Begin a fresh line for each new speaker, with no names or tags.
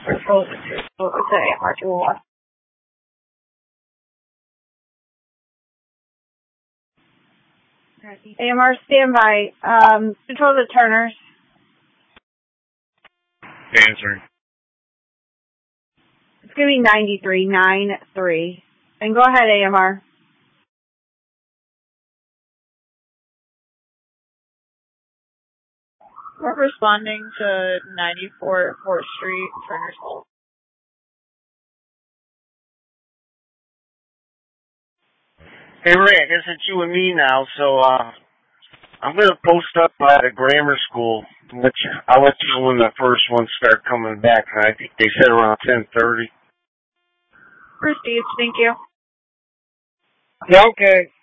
What was it? AMR 201. AMR standby. Control the Turners.
Answering.
It's going to be 9393. And go ahead, AMR.
We're responding to 94 4th Street, Turner's.
Hey, Ray, I guess it's you and me now, so I'm going to post up at a grammar school. I'll let you know when the first ones start coming back. I think they said around 10:30.
Received, thank you.
Yeah, okay.